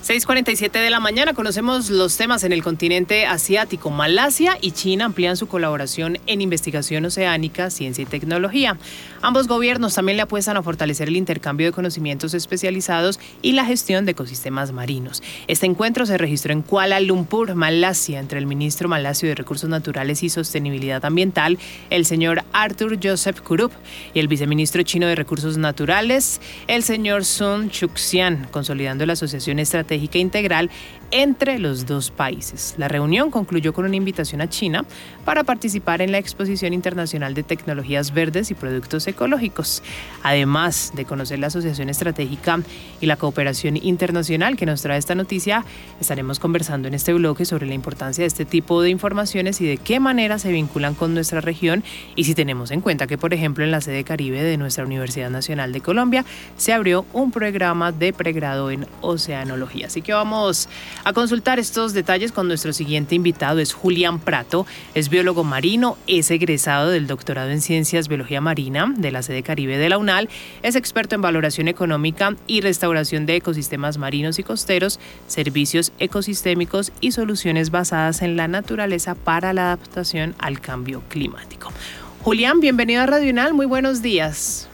6:47 de la mañana, conocemos los temas en el continente asiático. Malasia y China amplían su colaboración en investigación oceánica, ciencia y tecnología. Ambos gobiernos también le apuestan a fortalecer el intercambio de conocimientos especializados y la gestión de ecosistemas marinos. Este encuentro se registró en Kuala Lumpur, Malasia, entre el ministro malasio de Recursos Naturales y Sostenibilidad Ambiental, el señor Arthur Joseph Kurup, y el viceministro chino de Recursos Naturales, el señor Sun Chuxian, consolidando la asociación estratégica integral entre los dos países. La reunión concluyó con una invitación a China para participar en la Exposición Internacional de Tecnologías Verdes y Productos Ecológicos. Además de conocer la asociación estratégica y la cooperación internacional que nos trae esta noticia, estaremos conversando en este bloque sobre la importancia de este tipo de informaciones y de qué manera se vinculan con nuestra región, y si tenemos en cuenta que, por ejemplo, en la sede Caribe de nuestra Universidad Nacional de Colombia se abrió un programa de pregrado en oceanología. Así que vamos a consultar estos detalles con nuestro siguiente invitado. Es Julián Prato, es biólogo marino, es egresado del doctorado en Ciencias Biología Marina de la sede Caribe de la UNAL, es experto en valoración económica y restauración de ecosistemas marinos y costeros, servicios ecosistémicos y soluciones basadas en la naturaleza para la adaptación al cambio climático. Julián, bienvenido a Radio UNAL, muy buenos días.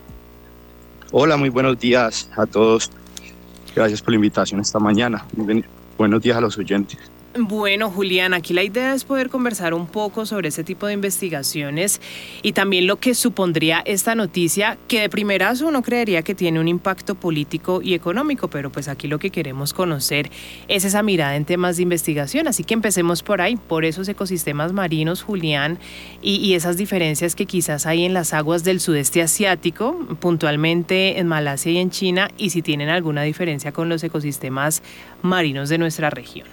Hola, muy buenos días a todos. Gracias por la invitación esta mañana. Buenos días a los oyentes. Bueno, Julián, aquí la idea es poder conversar un poco sobre este tipo de investigaciones y también lo que supondría esta noticia, que de primerazo uno creería que tiene un impacto político y económico, pero pues aquí lo que queremos conocer es esa mirada en temas de investigación. Así que empecemos por ahí, por esos ecosistemas marinos, Julián, y esas diferencias que quizás hay en las aguas del sudeste asiático, puntualmente en Malasia y en China, y si tienen alguna diferencia con los ecosistemas marinos de nuestra región.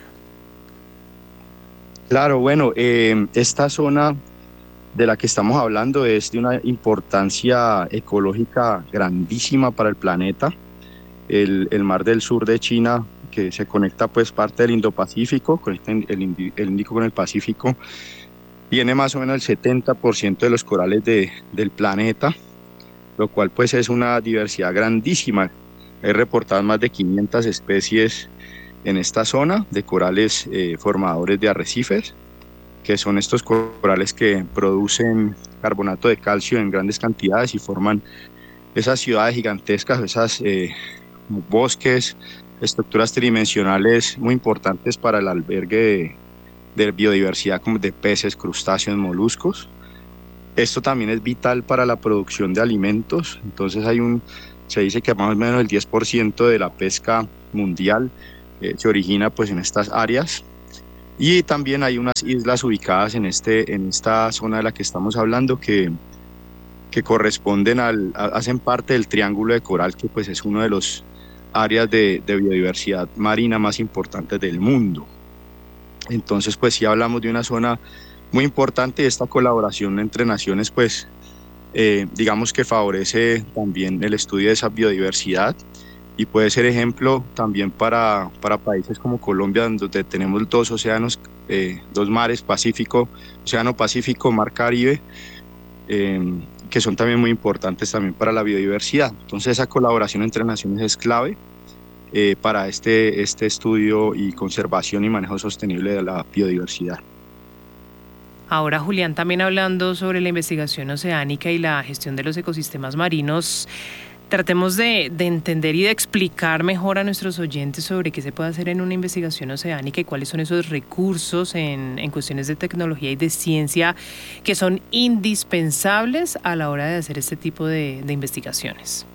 Claro, bueno, esta zona de la que estamos hablando es de una importancia ecológica grandísima para el planeta. El mar del sur de China, que se conecta pues parte del Indo-Pacífico, conecta el Índico con el Pacífico, tiene más o menos el 70% de los corales del planeta, lo cual pues es una diversidad grandísima. Hay reportadas más de 500 especies en esta zona de corales formadores de arrecifes, que son estos corales que producen carbonato de calcio en grandes cantidades y forman esas ciudades gigantescas, esas bosques, estructuras tridimensionales muy importantes para el albergue de biodiversidad, como de peces, crustáceos, moluscos. Esto también es vital para la producción de alimentos. Entonces se dice que más o menos el 10% de la pesca mundial se origina pues en estas áreas, y también hay unas islas ubicadas en esta zona de la que estamos hablando que corresponden hacen parte del Triángulo de Coral, que pues es una de las áreas de biodiversidad marina más importantes del mundo. Entonces pues sí hablamos de una zona muy importante. Esta colaboración entre naciones pues digamos que favorece también el estudio de esa biodiversidad y puede ser ejemplo también para países como Colombia, donde tenemos dos océanos, dos mares, Océano Pacífico, Mar Caribe, que son también muy importantes también para la biodiversidad. Entonces esa colaboración entre naciones es clave para este estudio y conservación y manejo sostenible de la biodiversidad. Ahora, Julián, también hablando sobre la investigación oceánica y la gestión de los ecosistemas marinos, tratemos de entender y de explicar mejor a nuestros oyentes sobre qué se puede hacer en una investigación oceánica y cuáles son esos recursos en cuestiones de tecnología y de ciencia que son indispensables a la hora de hacer este tipo de investigaciones.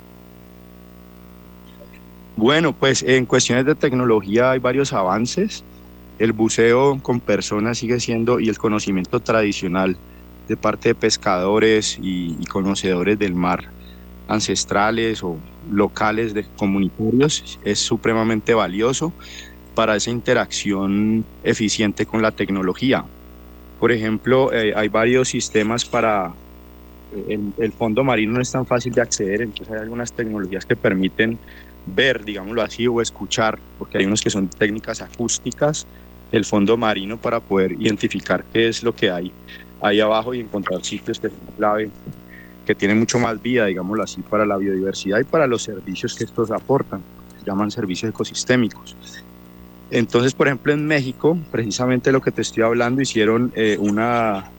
Bueno, pues en cuestiones de tecnología hay varios avances. El buceo con personas sigue siendo, y el conocimiento tradicional de parte de pescadores y conocedores del mar, ancestrales o locales de comunitarios, es supremamente valioso para esa interacción eficiente con la tecnología. Por ejemplo, hay varios sistemas para el fondo marino, no es tan fácil de acceder, entonces hay algunas tecnologías que permiten ver, digámoslo así, o escuchar, porque hay unos que son técnicas acústicas del fondo marino para poder identificar qué es lo que hay ahí abajo y encontrar sitios que son clave, que tienen mucho más vida, digámoslo así, para la biodiversidad y para los servicios que estos aportan. llaman servicios ecosistémicos. Entonces, por ejemplo, en México, precisamente lo que te estoy hablando, hicieron una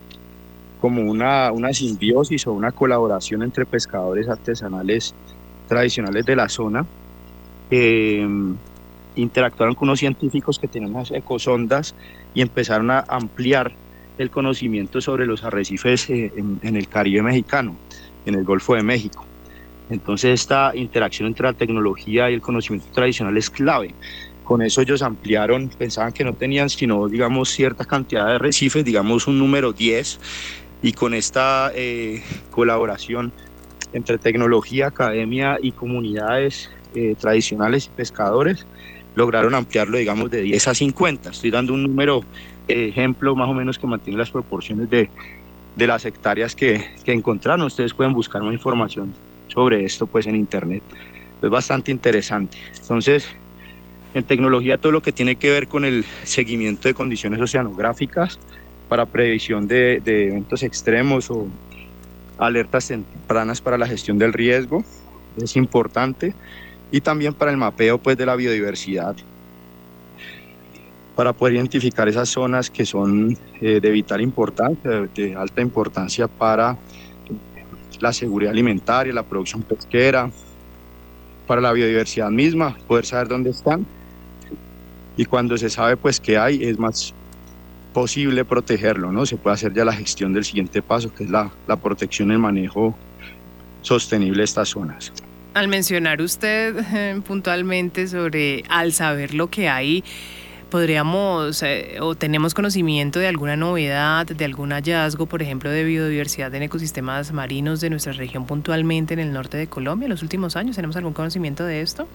simbiosis o una colaboración entre pescadores artesanales tradicionales de la zona, interactuaron con unos científicos que tenían unas ecosondas y empezaron a ampliar el conocimiento sobre los arrecifes en el Caribe mexicano, en el Golfo de México. Entonces esta interacción entre la tecnología y el conocimiento tradicional es clave. Con eso ellos ampliaron, pensaban que no tenían sino, digamos, cierta cantidad de arrecifes, digamos un número 10, y con esta colaboración entre tecnología, academia y comunidades tradicionales y pescadores, lograron ampliarlo, digamos, de 10 a 50. Estoy dando un número ejemplo más o menos que mantiene las proporciones de las hectáreas que encontraron. Ustedes pueden buscar más información sobre esto pues en internet. Es bastante interesante. Entonces, en tecnología, todo lo que tiene que ver con el seguimiento de condiciones oceanográficas para previsión de eventos extremos o alertas tempranas para la gestión del riesgo es importante, y también para el mapeo pues de la biodiversidad, para poder identificar esas zonas que son de vital importancia, de alta importancia para la seguridad alimentaria, la producción pesquera, para la biodiversidad misma, poder saber dónde están, y cuando se sabe pues qué hay, es más posible protegerlo, ¿no? Se puede hacer ya la gestión del siguiente paso, que es la protección y el manejo sostenible de estas zonas. Al mencionar usted puntualmente sobre al saber lo que hay, podríamos o tenemos conocimiento de alguna novedad, de algún hallazgo, por ejemplo, de biodiversidad en ecosistemas marinos de nuestra región, puntualmente en el norte de Colombia en los últimos años. ¿Tenemos algún conocimiento de esto?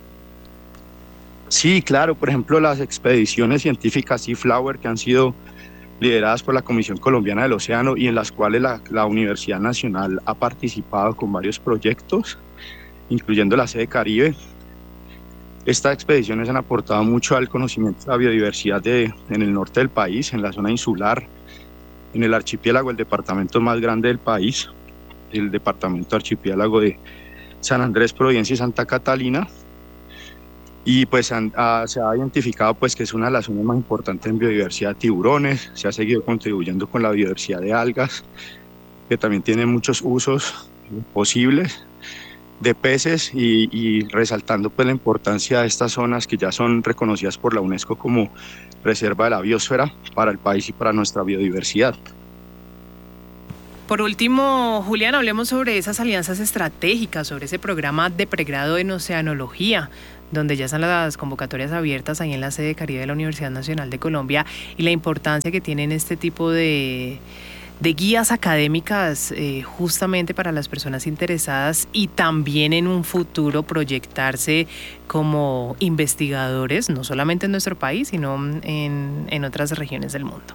Sí, claro. Por ejemplo, las expediciones científicas Seaflower, que han sido lideradas por la Comisión Colombiana del Océano y en las cuales la Universidad Nacional ha participado con varios proyectos, incluyendo la sede Caribe. Estas expediciones han aportado mucho al conocimiento de la biodiversidad en el norte del país, en la zona insular, en el archipiélago, el departamento más grande del país, el departamento archipiélago de San Andrés, Providencia y Santa Catalina. Y pues se ha identificado pues que es una de las zonas más importantes en biodiversidad de tiburones. Se ha seguido contribuyendo con la biodiversidad de algas, que también tiene muchos usos posibles, de peces, y resaltando pues la importancia de estas zonas que ya son reconocidas por la UNESCO como reserva de la biosfera para el país y para nuestra biodiversidad. Por último, Julián, hablemos sobre esas alianzas estratégicas, sobre ese programa de pregrado en oceanología, donde ya están las convocatorias abiertas ahí en la sede Caribe de la Universidad Nacional de Colombia, y la importancia que tienen este tipo de guías académicas justamente para las personas interesadas, y también en un futuro proyectarse como investigadores, no solamente en nuestro país, sino en otras regiones del mundo.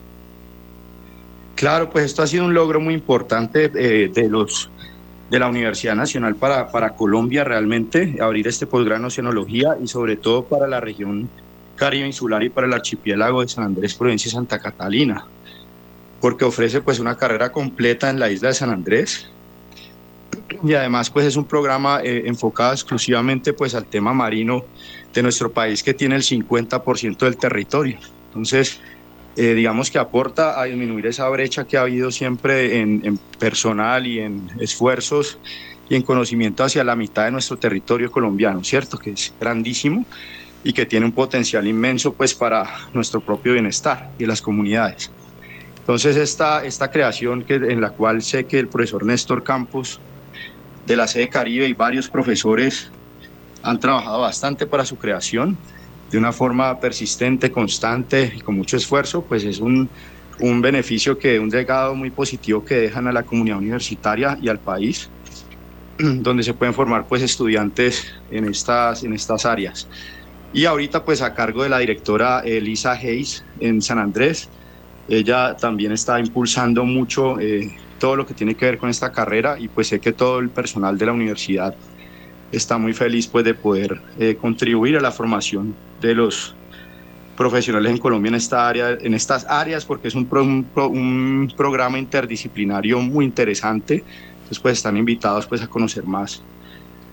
Claro, pues esto ha sido un logro muy importante de la Universidad Nacional para Colombia, realmente, abrir este posgrado en oceanología, y sobre todo para la región Caribe insular y para el archipiélago de San Andrés, Providencia y Santa Catalina, porque ofrece pues una carrera completa en la isla de San Andrés, y además pues es un programa enfocado exclusivamente pues al tema marino de nuestro país, que tiene el 50% del territorio. Entonces, digamos que aporta a disminuir esa brecha que ha habido siempre en personal y en esfuerzos y en conocimiento hacia la mitad de nuestro territorio colombiano, ¿cierto? Que es grandísimo y que tiene un potencial inmenso pues para nuestro propio bienestar y las comunidades. Entonces esta creación en la cual sé que el profesor Néstor Campos de la sede Caribe y varios profesores han trabajado bastante para su creación, de una forma persistente, constante y con mucho esfuerzo, pues es un beneficio, un legado muy positivo que dejan a la comunidad universitaria y al país, donde se pueden formar pues estudiantes en estas áreas. Y ahorita pues a cargo de la directora Elisa Hayes en San Andrés, ella también está impulsando mucho todo lo que tiene que ver con esta carrera, y pues sé que todo el personal de la universidad está muy feliz pues de poder contribuir a la formación de los profesionales en Colombia en estas áreas, porque es un programa interdisciplinario muy interesante. Entonces pues están invitados pues a conocer más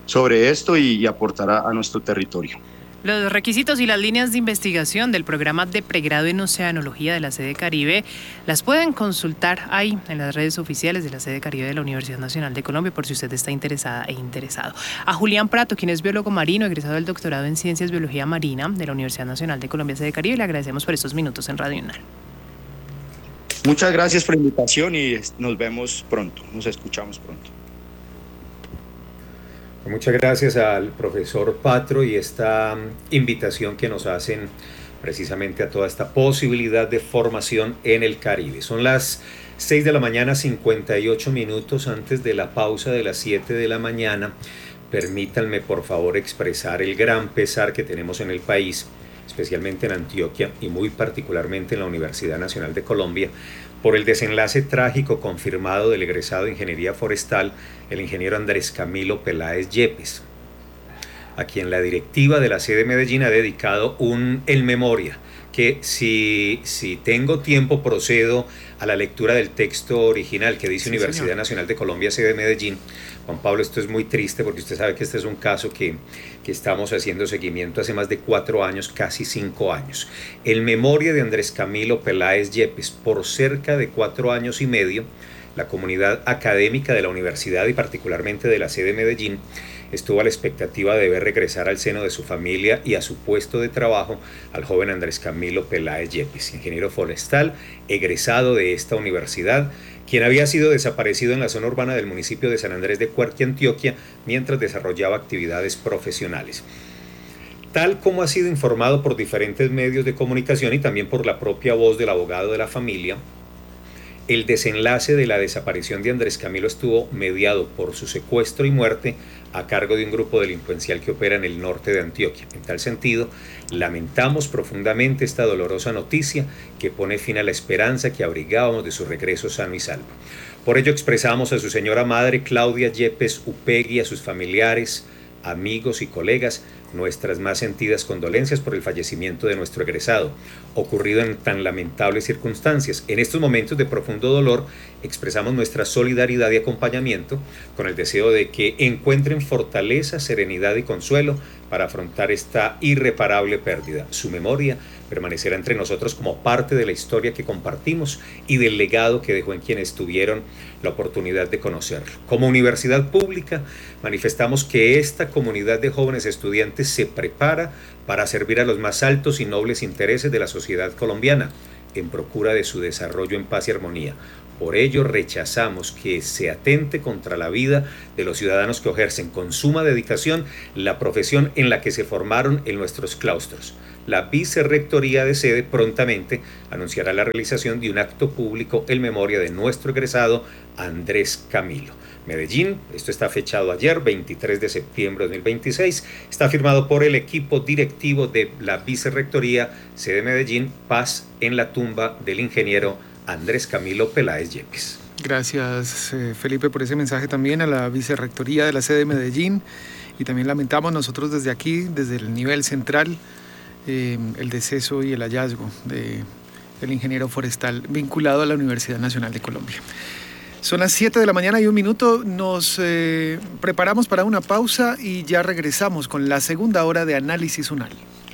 sobre esto y aportar a nuestro territorio. Los requisitos y las líneas de investigación del programa de pregrado en Oceanología de la Sede Caribe las pueden consultar ahí en las redes oficiales de la Sede Caribe de la Universidad Nacional de Colombia por si usted está interesada e interesado. A Julián Prato, quien es biólogo marino, egresado del doctorado en Ciencias Biología Marina de la Universidad Nacional de Colombia Sede Caribe, le agradecemos por estos minutos en Radio UNAL. Muchas gracias por la invitación y nos vemos pronto, nos escuchamos pronto. Muchas gracias al profesor Patro y esta invitación que nos hacen precisamente a toda esta posibilidad de formación en el Caribe. Son las 6 de la mañana, 58 minutos antes de la pausa de las 7 de la mañana. Permítanme por favor expresar el gran pesar que tenemos en el país, especialmente en Antioquia y muy particularmente en la Universidad Nacional de Colombia, por el desenlace trágico confirmado del egresado de Ingeniería Forestal, el ingeniero Andrés Camilo Peláez Yepes, a quien la directiva de la sede de Medellín ha dedicado un en memoria, que si tengo tiempo procedo a la lectura del texto original que dice sí, Universidad señor. Nacional de Colombia, sede de Medellín. Juan Pablo, esto es muy triste porque usted sabe que este es un caso que estamos haciendo seguimiento hace más de 4 años, casi 5 años. En memoria de Andrés Camilo Peláez Yepes, por cerca de 4 años y medio, la comunidad académica de la universidad y particularmente de la sede de Medellín estuvo a la expectativa de ver regresar al seno de su familia y a su puesto de trabajo al joven Andrés Camilo Peláez Yepes, ingeniero forestal, egresado de esta universidad, quien había sido desaparecido en la zona urbana del municipio de San Andrés de Cuerquia, Antioquia, mientras desarrollaba actividades profesionales. Tal como ha sido informado por diferentes medios de comunicación y también por la propia voz del abogado de la familia, el desenlace de la desaparición de Andrés Camilo estuvo mediado por su secuestro y muerte a cargo de un grupo delincuencial que opera en el norte de Antioquia. En tal sentido, lamentamos profundamente esta dolorosa noticia que pone fin a la esperanza que abrigábamos de su regreso sano y salvo. Por ello expresamos a su señora madre, Claudia Yepes Upegui, a sus familiares, amigos y colegas, nuestras más sentidas condolencias por el fallecimiento de nuestro egresado, ocurrido en tan lamentables circunstancias. En estos momentos de profundo dolor, expresamos nuestra solidaridad y acompañamiento con el deseo de que encuentren fortaleza, serenidad y consuelo para afrontar esta irreparable pérdida. Su memoria permanecerá entre nosotros como parte de la historia que compartimos y del legado que dejó en quienes tuvieron la oportunidad de conocerlo. Como universidad pública, manifestamos que esta comunidad de jóvenes estudiantes se prepara para servir a los más altos y nobles intereses de la sociedad colombiana en procura de su desarrollo en paz y armonía. Por ello rechazamos que se atente contra la vida de los ciudadanos que ejercen con suma dedicación la profesión en la que se formaron en nuestros claustros. La Vicerrectoría de Sede prontamente anunciará la realización de un acto público en memoria de nuestro egresado Andrés Camilo. Medellín, esto está fechado ayer, 23 de septiembre de 2026, está firmado por el equipo directivo de la Vicerrectoría Sede Medellín, paz en la tumba del ingeniero Andrés Camilo Peláez Yepes. Gracias, Felipe, por ese mensaje también a la Vicerrectoría de la Sede de Medellín, y también lamentamos nosotros desde aquí, desde el nivel central, el deceso y el hallazgo del ingeniero forestal vinculado a la Universidad Nacional de Colombia. Son las 7 de la mañana y 1 minuto, nos preparamos para una pausa y ya regresamos con la segunda hora de Análisis UNAL.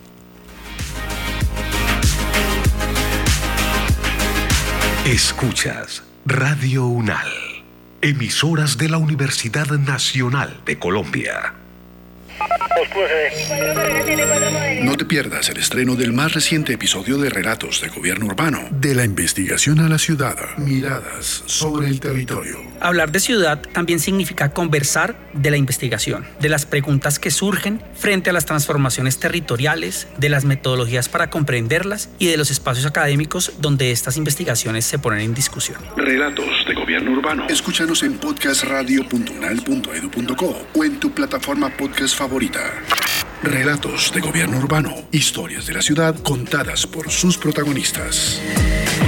Escuchas Radio UNAL, emisoras de la Universidad Nacional de Colombia. No te pierdas el estreno del más reciente episodio de Relatos de Gobierno Urbano, de la investigación a la ciudad, miradas sobre el territorio. Hablar de ciudad también significa conversar de la investigación, de las preguntas que surgen frente a las transformaciones territoriales, de las metodologías para comprenderlas y de los espacios académicos donde estas investigaciones se ponen en discusión. Relatos de Gobierno Urbano. Escúchanos en podcastradio.unal.edu.co o en tu plataforma podcast favorita. Relatos de Gobierno Urbano. Historias de la ciudad contadas por sus protagonistas.